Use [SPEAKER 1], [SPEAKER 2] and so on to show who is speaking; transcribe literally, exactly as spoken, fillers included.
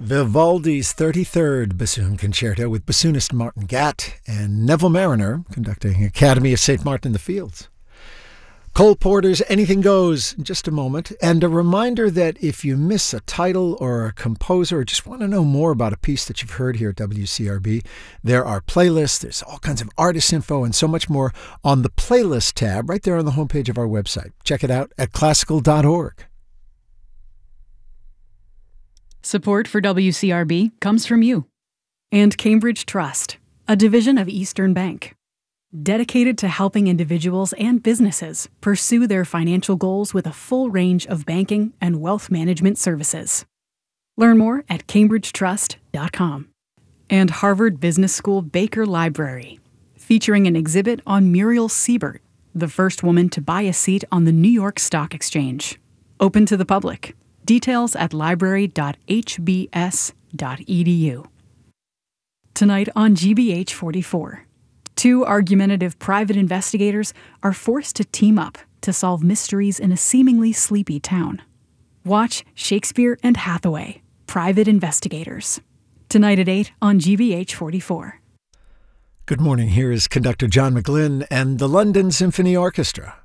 [SPEAKER 1] Vivaldi's thirty-third Bassoon Concerto with bassoonist Martin Gatt and Neville Mariner conducting Academy of Saint Martin in the Fields. Cole Porter's Anything Goes in just a moment. And a reminder that if you miss a title or a composer or just want to know more about a piece that you've heard here at W C R B, there are playlists, there's all kinds of artist info and so much more on the playlist tab right there on the homepage of our website. Check it out at classical dot org.
[SPEAKER 2] Support for W C R B comes from you and Cambridge Trust, a division of Eastern Bank, dedicated to helping individuals and businesses pursue their financial goals with a full range of banking and wealth management services. Learn more at cambridge trust dot com. And Harvard Business School Baker Library, featuring an exhibit on Muriel Siebert, the first woman to buy a seat on the New York Stock Exchange. Open to the public. Details at library dot h b s dot e d u. Tonight on G B H forty-four, two argumentative private investigators are forced to team up to solve mysteries in a seemingly sleepy town. Watch Shakespeare and Hathaway, Private Investigators. Tonight at eight on G B H forty-four.
[SPEAKER 1] Good morning. Here is conductor John McGlynn and the London Symphony Orchestra.